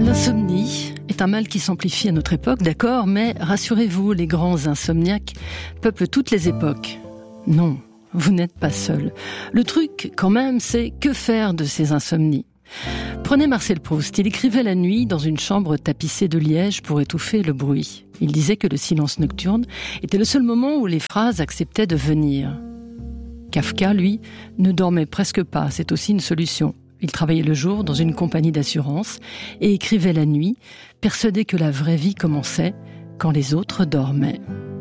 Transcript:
L'insomnie est un mal qui s'amplifie à notre époque, d'accord, mais rassurez-vous, les grands insomniaques peuplent toutes les époques. Non, vous n'êtes pas seul. Le truc, quand même, c'est que faire de ces insomnies ? Prenez Marcel Proust, il écrivait la nuit dans une chambre tapissée de liège pour étouffer le bruit. Il disait que le silence nocturne était le seul moment où les phrases acceptaient de venir. Kafka, lui, ne dormait presque pas, c'est aussi une solution. Il travaillait le jour dans une compagnie d'assurance et écrivait la nuit, persuadé que la vraie vie commençait quand les autres dormaient.